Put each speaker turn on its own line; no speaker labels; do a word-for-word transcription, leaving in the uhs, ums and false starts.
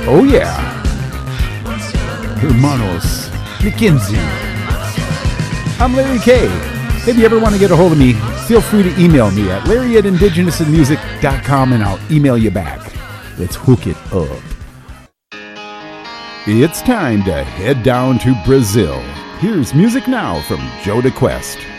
Oh yeah. Hermanos McKenzie. I'm Larry K. If you ever want to get a hold of me, feel free to email me at larry at indigenous in music dot com and I'll email you back. Let's hook it up. It's time to head down to Brazil. Here's music now from Joe DeQuest.